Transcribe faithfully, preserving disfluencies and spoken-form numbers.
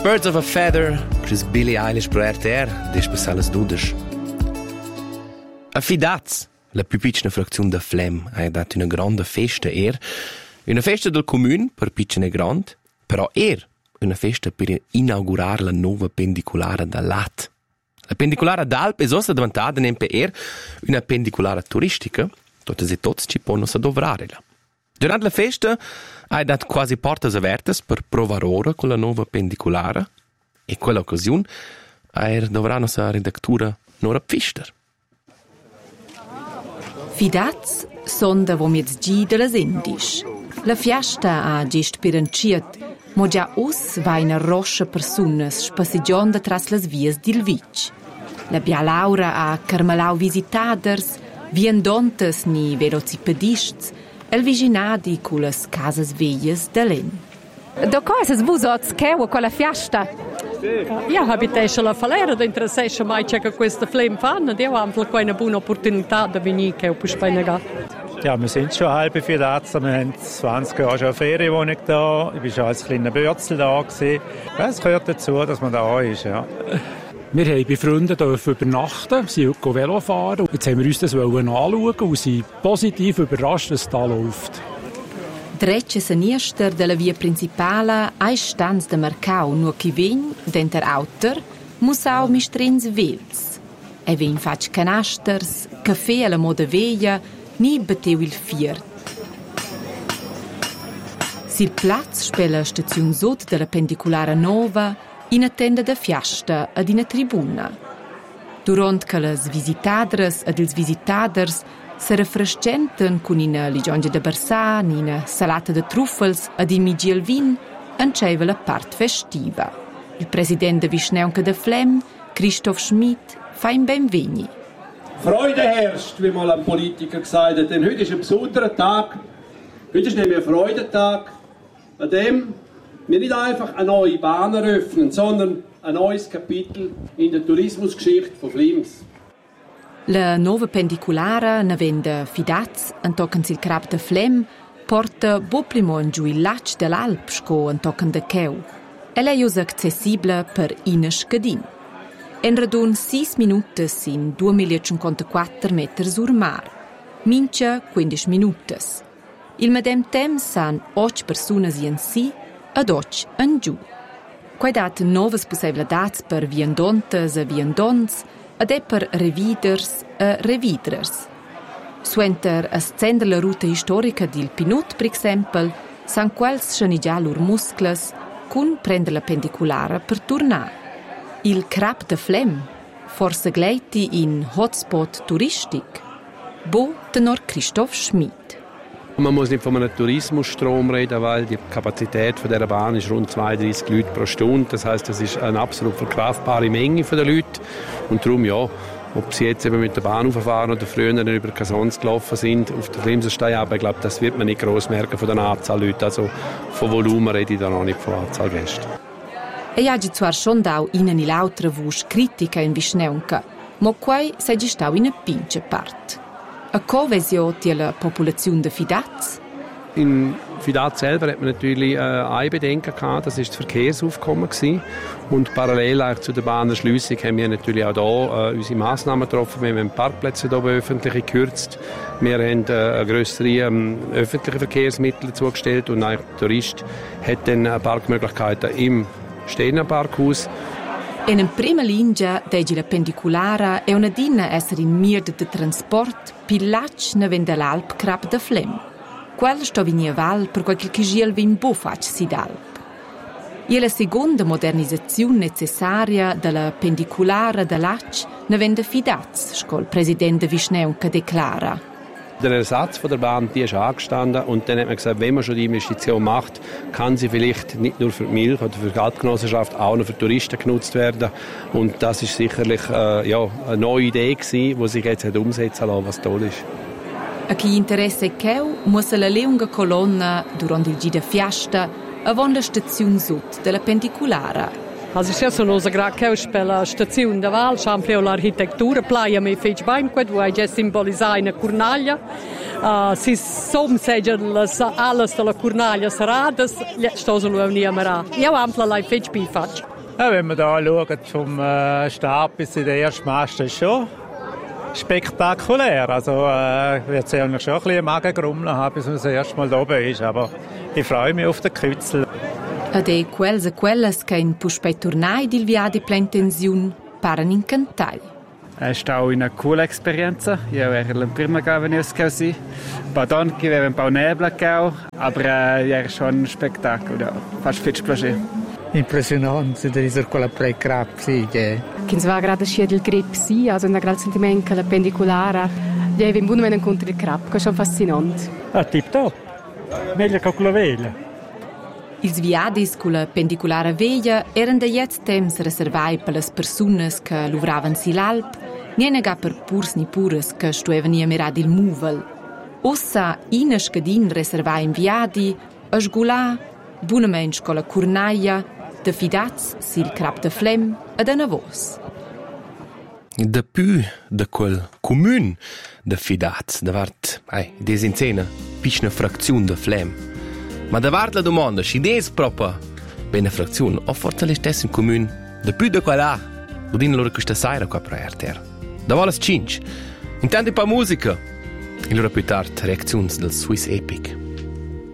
Birds of a Feather, Chris Billie Eilish pro R T R, des passalas dudes. Affidats, la più piccola frazione da Flem, ha dato una grande festa er, una festa del comune per piccine grande, però er una festa per inaugurare la nuova pendicolare da Lat. La pendicolare d'Alp è stata diventata in P R una pendicolare turistica, tutte e tutti ci possono adovrarla. Durante la festa hai dato quasi portas apertas per provare ora con la nuova pendicolare e quell'occasione hai dovranno sa redactura nora pfister. Fidats son da vo miez gi de las Indis. La fiesta ha gest per enciet, mo già us va in roscia personas spassigionda tras las vias dil Vic. La Bia Laura ha carmelau visitaders, viandontes ni velocipedists, el viginadi cu las casas veias da Len. Da cosas vus oz cheu con la fiesta? Io abitesce la Falera, dentro se mai c'è che questa flame fanno, io ho anche una buona opportunità da venire che ho per spiegare. Ja, wir sind schon halbe Fidazer, wir haben zwanzig Jahre schon eine Ferienwohnung da, ich war schon als kleiner Bürzel da gewesen. Es gehört dazu, dass man da ist, ja. Wir haben bei Freunden übernachten, sind heute Velo fahren. Jetzt haben wir uns das anschauen und sind positiv überrascht, dass es da läuft. Drecce seniester della via principala ai stanz de Marcau nur chi vegn, denter auter, musau mistrins vels. E vegn fac canasters, caffè alla moda veglia, ni bateu il fiert. Sil plaz spela staziun sud della pendicolare nova, in attenda da fiasta ad ina tribuna. Durant che las visitadres ad ils visitaders se refrescenten con ina ligiongia de barsan, ina salata de truffels ad in migiel vin, enceiva la part festiva. Il presidente Vischneunca de Flem, Christoph Schmidt, fa in benvegni. Freude herrscht, wie mal ein Politiker gesagt hat, denn heute ist ein besonderer Tag. Heute ist nämlich ein Freudentag, an dem wir nicht einfach eine neue Bahn eröffnen, sondern ein neues Kapitel in der Tourismusgeschichte von Flims. La nova pendicolare ne vende Fidats, antocan sil crab de Flem, porta boplimo in giù il lac dell'Alp sco antocan de Cheu. Ella è us accessibile per ina scadin. En radun sis minutas in duemilacinquantaquattro metri sur mar. Mincha quindici minutas. Il medem temps san otto personas in si ad otto in giù. Quai dat novas possibilidades per viandontes e viandons ed è per reviders e reviders. Suenter a scender la ruta historica dil Pinut, per esempio, san quels scenigià lur muscles cun prender la pendicolare per tornar. Il Crab de Flem, forse gleiti in hotspot turistic, bo tenor Christoph Schmidt. Man muss nicht von einem Tourismusstrom reden, weil die Kapazität dieser Bahn ist rund zweiunddreißig Leute pro Stunde. Das heisst, das ist eine absolut verkraftbare Menge der Leute. Und darum, ja, ob sie jetzt eben mit der Bahn auffahren oder früher über Cassons gelaufen sind, auf der Flimserstein, aber ich glaube, das wird man nicht gross merken von der Anzahl Leute. Also von Volumen rede ich da noch nicht von Anzahl Gäste. E hagi zwar schon dau in eine lautere Wusch Kritika in Vischneunca, ma quai sei stau in eine pinche part. A co-vesio die la Population de Fidats? In Fidats selber hat man natürlich äh, ein Bedenken gehabt, das war das Verkehrsaufkommen gewesen. Und parallel eigentlich zu der Bahnerschliessung haben wir natürlich auch hier äh, unsere Massnahmen getroffen. Wir haben Parkplätze hier öffentliche gekürzt. Wir haben äh, grössere ähm, öffentliche Verkehrsmittel zugestellt und der Tourist hat dann äh, Parkmöglichkeiten im Steiner Parkhaus. In una prima linea degi la pendicolare è una dina essere in mirda de transport pillac ne vende l'Alp Crab de Flem. Quella sto vini a val per qualche chigiel vin bo fac si d'Alp. E la seconda modernizzazione necessaria della pendicolare de Lac ne vende Fidats, scol presidente Vischneunca declara. Der Ersatz von der Bahn, die ist angestanden und dann hat man gesagt, wenn man schon die Investition macht, kann sie vielleicht nicht nur für die Milch oder für die Alpgenossenschaft, auch noch für Touristen genutzt werden. Und das ist sicherlich äh, ja, eine neue Idee gewesen, die sich jetzt hat umsetzen lassen, was toll ist. A chi interessa che muss la lunga colonna durante il gida fiasta avon la stazione sud della pendicolare. Also ich sono una grande per la stazione da Val, c'è l'architettura, playa mi fece bene, wo ich simbolizai una cornaglia. Uh, si som segan las alas della cornaglia saradas, sto solo a un'amara. Io ampla la fece bi faccio. Ja, wenn man da schaut, vom äh, Start bis in den ersten Mast, ist schon spektakulär. Also äh, ich werde eigentlich schon ein bisschen Magengrummeln haben, bis man das erste Mal da oben ist. Aber ich freue mich auf den Kützel. Ed è quels e quelles che in puspei turnai dil via di plen tensiun paren incantai. Es ist auch eine coole Experienz. Ich wäre la prima che ich così. Poi dann wäre ein paar Nebel gegeben, aber äh, ja, schon ein Spektakel, ja. Fast viel Plaisir. Impressionante di essere quella pre-crap, sì, che... Che si va grada scia del grip, sì, also un grande sentimento che la pendicolare, gli è venuto un incontro del crap, che è fascinante. Ah, tip top. Meglio che con la veglia. Ils viadis con la pendicolare veglia eran da jetzt temps reservai per las persunas che luvravan si l'Alp, niene ga per purs ni pures che stuevan i amirad il muvel. Ossa ina scadin reservai in viadi, a sgulà, bunamensch con la curnaia, de fidats sil crap de flem ed a navos. Da più da quel comune de fidats, da vart, ai, des in cena, pischna fraziun de flem. Ma da vart la domanda, si des proprio bene fraziun, o forse le stesse in comune, da più da quella, udin loro questa saira qua pro erter. Da volas cinch. Intanto un po' musica. E loro più tard reaczioni del Swiss Epic.